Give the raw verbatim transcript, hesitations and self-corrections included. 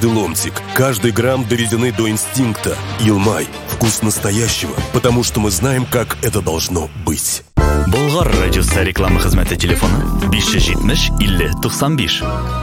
каждый ломтик, каждый грамм доведены до инстинкта. Илмай – вкус настоящего, потому что мы знаем, как это должно быть. Болгар радиосы реклама хезмәте телефоны биш йөз җитмеш илле туксан биш.